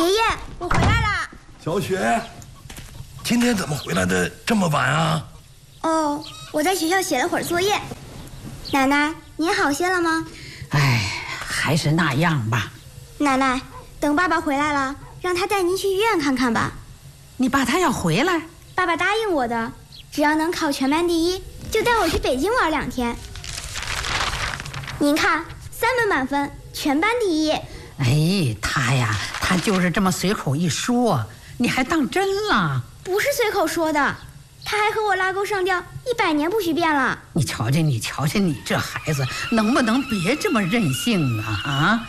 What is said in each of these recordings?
爷爷，我回来了。 小雪，今天怎么回来的这么晚啊？ 哦，我在学校写了会儿作业。奶奶，您好些了吗？ 哎，还是那样吧。 奶奶，等爸爸回来了，让他带您去医院看看吧。 你爸他要回来？ 爸爸答应我的，只要能考全班第一，就带我去北京玩2天。您看，3本满分，全班第一。 哎，他就是这么随口一说，你还当真了？ 不是随口说的，他还和我拉钩上吊，100年不许变了。 你瞧瞧你这孩子，能不能别这么任性啊？啊！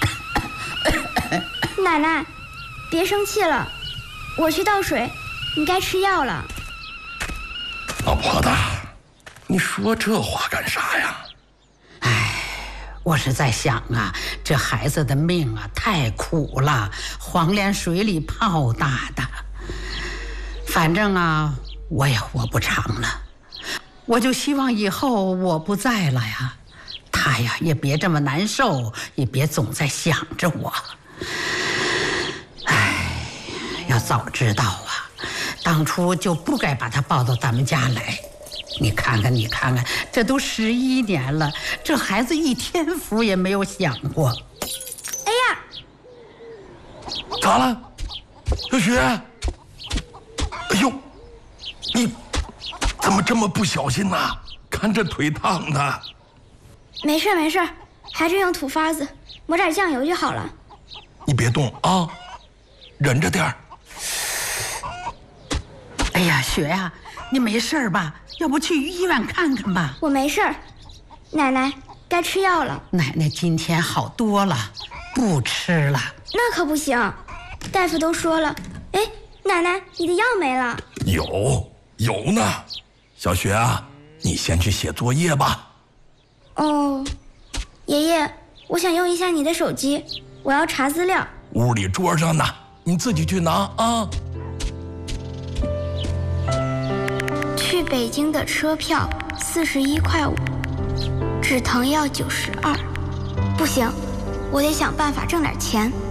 奶奶，别生气了，我去倒水，你该吃药了。 老婆子，你说这话干啥呀？ 我是在想啊，这孩子的命啊太苦了，黄连水里泡大的。反正啊，我也活不长了，我就希望以后我不在了呀，他呀也别这么难受，也别总在想着我。哎，要早知道啊，当初就不该把他抱到咱们家来。你看看，这都11年了，这孩子一天福也没有享过。 哎呀， 咋了，小雪？哎呦，你怎么这么不小心呢？看这腿烫的。 没事，还是用土法子抹点酱油就好了。 你别动啊，忍着点儿。 哎呀，雪呀，你没事吧？要不去医院看看吧？ 我没事儿，奶奶该吃药了。 奶奶今天好多了，不吃了。 那可不行，大夫都说了。哎，奶奶，你的药没了。 有呢。小雪啊，你先去写作业吧。 哦，爷爷，我想用一下你的手机，我要查资料。 屋里桌上呢，你自己去拿啊。 去北京的车票41.5块，止疼药92。不行，我得想办法挣点钱。